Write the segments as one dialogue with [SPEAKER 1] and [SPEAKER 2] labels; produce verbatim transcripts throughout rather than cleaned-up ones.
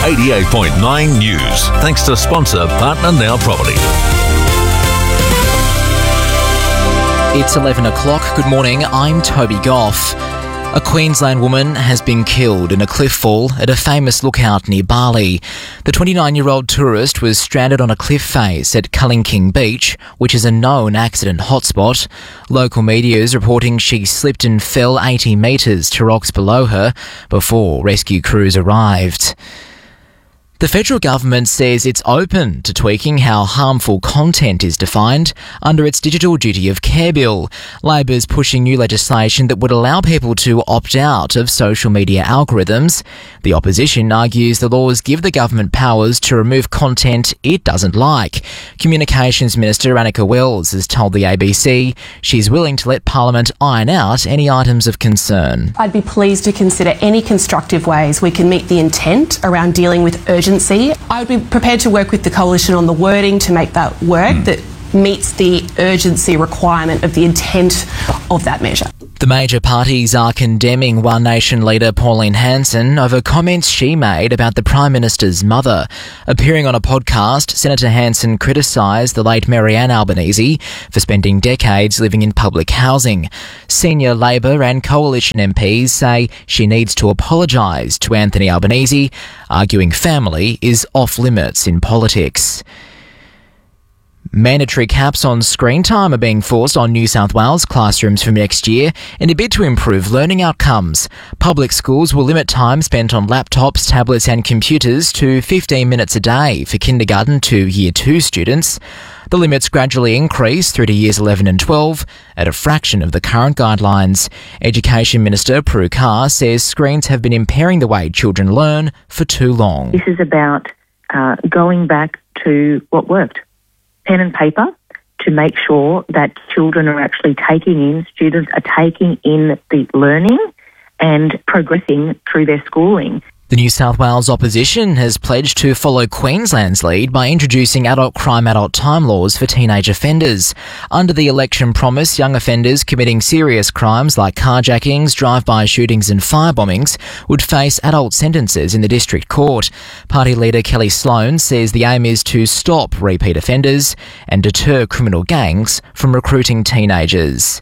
[SPEAKER 1] eighty-eight point nine News. Thanks to sponsor Partner Now Property.
[SPEAKER 2] It's eleven o'clock. Good morning. I'm Toby Goff. A Queensland woman has been killed in a cliff fall at a famous lookout near Bali. The twenty-nine-year-old tourist was stranded on a cliff face at Culling Beach, which is a known accident hotspot. Local media is reporting she slipped and fell eighty metres to rocks below her before rescue crews arrived. The federal government says it's open to tweaking how harmful content is defined under its Digital Duty of Care bill. Labor's pushing new legislation that would allow people to opt out of social media algorithms. The opposition argues the laws give the government powers to remove content it doesn't like. Communications Minister Annika Wells has told the A B C she's willing to let Parliament iron out any items of concern.
[SPEAKER 3] I'd be pleased to consider any constructive ways we can meet the intent around dealing with urgency. I would be prepared to work with the Coalition on the wording to make that work mm. that meets the urgency requirement of the intent of that measure.
[SPEAKER 2] The major parties are condemning One Nation leader Pauline Hanson over comments she made about the Prime Minister's mother. Appearing on a podcast, Senator Hanson criticised the late Marianne Albanese for spending decades living in public housing. Senior Labor and Coalition M Ps say she needs to apologise to Anthony Albanese, arguing family is off limits in politics. Mandatory caps on screen time are being forced on New South Wales classrooms from next year in a bid to improve learning outcomes. Public schools will limit time spent on laptops, tablets and computers to fifteen minutes a day for kindergarten to year two students. The limits gradually increase through to years eleven and twelve at a fraction of the current guidelines. Education Minister Prue Carr says screens have been impairing the way children learn for too long.
[SPEAKER 4] This is about uh, going back to what worked. Pen and paper to make sure that children are actually taking in, students are taking in the learning and progressing through their schooling.
[SPEAKER 2] The New South Wales opposition has pledged to follow Queensland's lead by introducing adult crime adult time laws for teenage offenders. Under the election promise, young offenders committing serious crimes like carjackings, drive-by shootings and firebombings would face adult sentences in the district court. Party leader Kelly Sloan says the aim is to stop repeat offenders and deter criminal gangs from recruiting teenagers.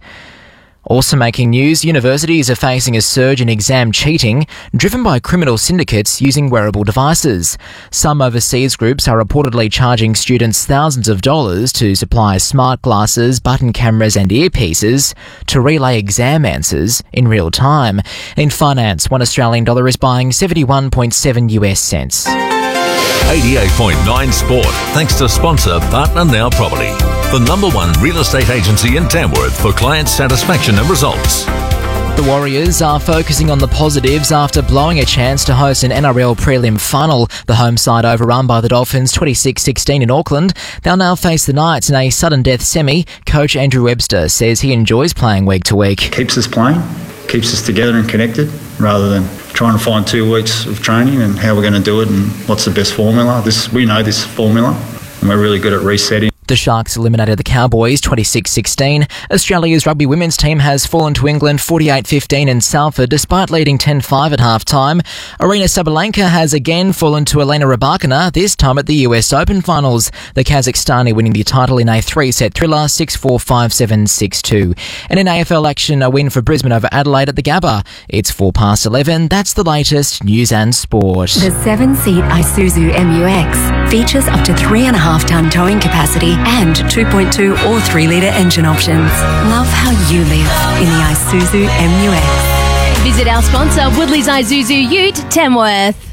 [SPEAKER 2] Also making news, universities are facing a surge in exam cheating driven by criminal syndicates using wearable devices. Some overseas groups are reportedly charging students thousands of dollars to supply smart glasses, button cameras and earpieces to relay exam answers in real time. In finance, one Australian dollar is buying seventy-one point seven US cents.
[SPEAKER 1] eighty-eight point nine Sport, thanks to sponsor Partner Now Property, the number one real estate agency in Tamworth for client satisfaction and results.
[SPEAKER 2] The Warriors are focusing on the positives after blowing a chance to host an N R L prelim final. The home side overrun by the Dolphins twenty-six sixteen in Auckland. They'll now face the Knights in a sudden death semi. Coach Andrew Webster says he enjoys playing week to week.
[SPEAKER 5] Keeps us playing, keeps us together and connected rather than trying to find two weeks of training and how we're going to do it and what's the best formula. This we know this formula and we're really good at resetting.
[SPEAKER 2] The Sharks eliminated the Cowboys twenty-six sixteen. Australia's rugby women's team has fallen to England forty-eight fifteen in Salford despite leading ten five at half-time. Arina Sabalenka has again fallen to Elena Rybakina, this time at the U S Open finals. The Kazakhstani winning the title in a three-set thriller, six four, five seven, six two. And in A F L action, a win for Brisbane over Adelaide at the Gabba. It's four past eleven. That's the latest news and sport.
[SPEAKER 6] The seven-seat Isuzu M U X features up to three and a half ton towing capacity and two point two or three litre engine options. Love how you live in the Isuzu M U X.
[SPEAKER 7] Visit our sponsor, Woodley's Isuzu Ute, Tamworth.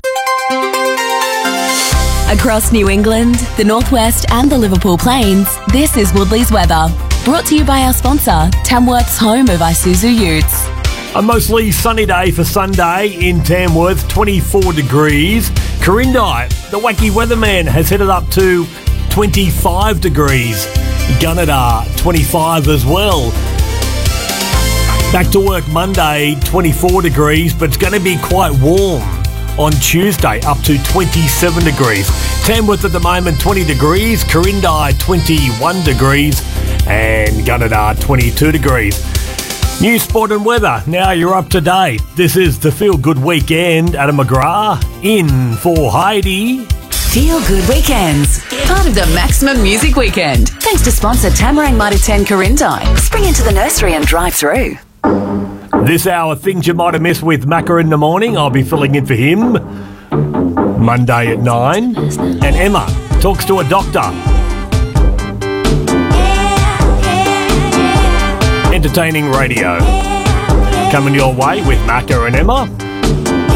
[SPEAKER 6] Across New England, the Northwest and the Liverpool Plains, this is Woodley's weather. Brought to you by our sponsor, Tamworth's home of Isuzu Utes.
[SPEAKER 8] A mostly sunny day for Sunday in Tamworth, twenty-four degrees. Corindi, the wacky weatherman, has headed up to twenty-five degrees. Gunnedah, twenty-five as well. Back to work Monday, twenty-four degrees, but it's going to be quite warm on Tuesday, up to twenty-seven degrees. Tamworth at the moment, twenty degrees. Corindi, twenty-one degrees. And Gunnedah, twenty-two degrees. News, sport and weather. Now you're up to date. This is the Feel Good Weekend. Adam McGrath in for Heidi.
[SPEAKER 9] Feel Good Weekends. Part of the Maximum Music Weekend. Thanks to sponsor Tamarang Mitre ten Corindai. Spring into the nursery and drive through.
[SPEAKER 8] This hour, things you might have missed with Macca in the morning. I'll be filling in for him Monday at nine. And Emma talks to a doctor. Entertaining radio. Coming your way with Macca and Emma.